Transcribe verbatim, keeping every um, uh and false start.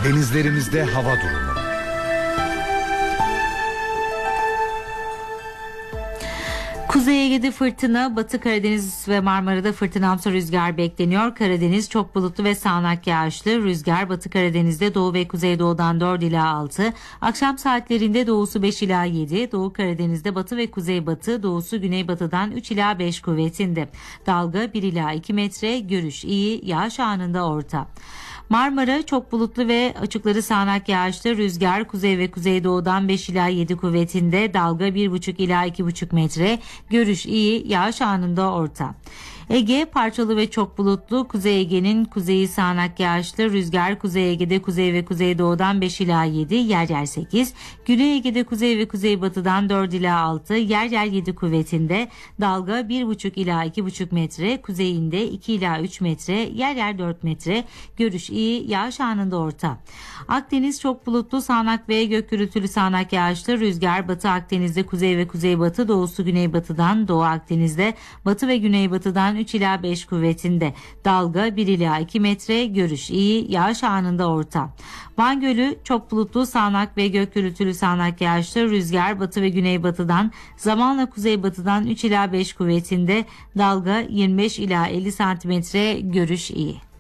Denizlerimizde hava durumu. Kuzey Ege'de fırtına, Batı Karadeniz ve Marmara'da fırtınamsı rüzgar bekleniyor. Karadeniz çok bulutlu ve sağanak yağışlı. Rüzgar Batı Karadeniz'de doğu ve kuzeydoğudan dört ila altı. Akşam saatlerinde doğusu beş ila yedi. Doğu Karadeniz'de batı ve kuzeybatı, doğusu güneybatıdan üç ila beş kuvvetinde. Dalga bir ila iki metre, görüş iyi, yağış anında orta. Marmara çok bulutlu ve açıkları sağanak yağışlı. Rüzgar kuzey ve kuzeydoğudan beş ila yedi kuvvetinde. Dalga bir buçuk ila iki buçuk metre. Görüş iyi, yağış anında orta. Ege parçalı ve çok bulutlu. Kuzey Ege'nin kuzeyi sağanak yağışlı. Rüzgar Kuzey Ege'de kuzey ve kuzeydoğudan beş ila yedi, yer yer sekiz. Güney Ege'de kuzey ve kuzeybatıdan dört ila altı, yer yer yedi kuvvetinde. Dalga bir buçuk ila iki buçuk metre. Kuzeyinde iki ila üç metre, yer yer dört metre. Görüş iyi, yağış anında orta. Akdeniz çok bulutlu, sağanak ve gök gürültülü sağanak yağışlı. Rüzgar Batı Akdeniz'de kuzey ve kuzeybatı, doğusu güneybatıdan, Doğu Akdeniz'de batı ve güneybatıdan üç ila beş kuvvetinde. Dalga bir ila iki metre, görüş iyi, yağış anında orta. Van Gölü çok bulutlu, sağanak ve gök gürültülü sağanak yağışlı. Rüzgar batı ve güneybatıdan, zamanla kuzeybatıdan üç ila beş kuvvetinde. Dalga yirmi beş ila elli santimetre, görüş iyi.